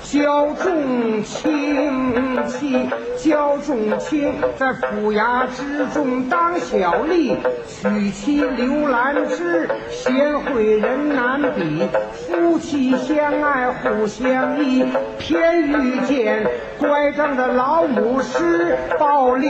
焦仲卿妻，焦仲卿在府衙之中当小吏，娶妻刘兰芝，贤惠人难比，夫妻相爱互相依，偏遇见乖张的老母师暴力。